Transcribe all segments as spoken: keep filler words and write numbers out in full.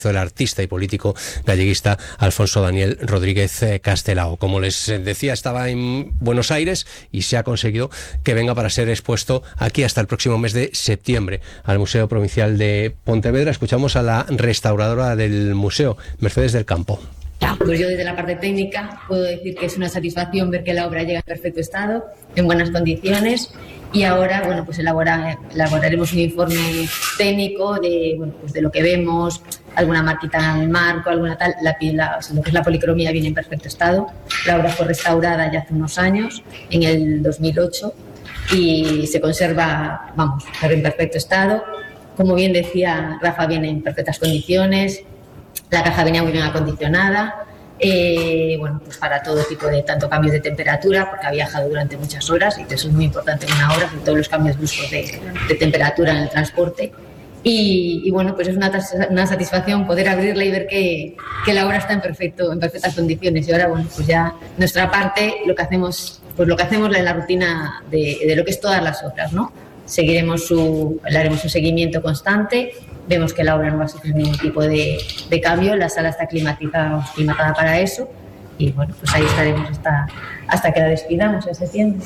del artista y político galleguista Alfonso Daniel Rodríguez Castelao. Como les decía, estaba en Buenos Aires y se ha conseguido que venga para ser expuesto aquí hasta el próximo mes de septiembre al Museo Provincial de Pontevedra. Escuchamos a la restauradora del museo, Mercedes del Campo. Pues yo desde la parte técnica puedo decir que es una satisfacción ver que la obra llega en perfecto estado, en buenas condiciones, y ahora bueno pues elabora, elaboraremos un informe técnico de, bueno, pues de lo que vemos, alguna marquita en el marco, alguna tal, la, la, o sea, lo que es la policromía viene en perfecto estado. La obra fue restaurada ya hace unos años, en el dos mil ocho, y se conserva, vamos, en perfecto estado. Como bien decía Rafa, viene en perfectas condiciones. La caja venía muy bien acondicionada, eh, bueno, pues para todo tipo de, tanto cambios de temperatura, porque ha viajado durante muchas horas, y eso es muy importante en una hora, con todos los cambios bruscos de, de temperatura en el transporte. Y, y bueno, pues es una, una satisfacción poder abrirla y ver que, que la obra está en, perfecto, en perfectas condiciones. Y ahora, bueno, pues ya nuestra parte, lo que hacemos, pues lo que hacemos en la rutina de, de lo que es todas las obras, ¿no? Seguiremos su, le haremos un seguimiento constante. Vemos que la obra no va a sufrir ningún tipo de, de cambio, la sala está climatizada, climatizada para eso, y bueno, pues ahí estaremos hasta, hasta que la despidamos en septiembre.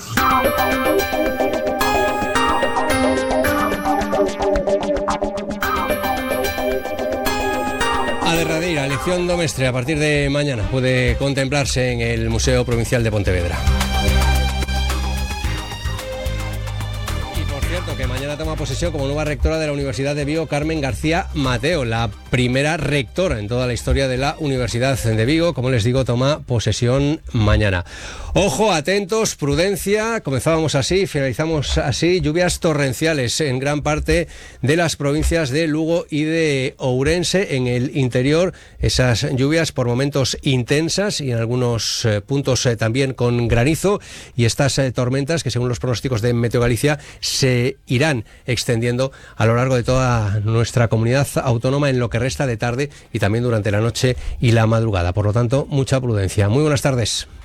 A derradeira lección do mestre a partir de mañana puede contemplarse en el Museo Provincial de Pontevedra. Que mañana toma posesión como nueva rectora de la Universidad de Vigo Carmen García Mateo, la primera rectora en toda la historia de la Universidad de Vigo. Como les digo, toma posesión mañana. Ojo, atentos, prudencia. Comenzábamos así, finalizamos así. Lluvias torrenciales en gran parte de las provincias de Lugo y de Ourense. En el interior, esas lluvias por momentos intensas y en algunos eh, puntos eh, también con granizo. Y estas eh, tormentas que, según los pronósticos de Meteo Galicia, se irán extendiendo a lo largo de toda nuestra comunidad autónoma en lo que resta de tarde y también durante la noche y la madrugada. Por lo tanto, mucha prudencia. Muy buenas tardes.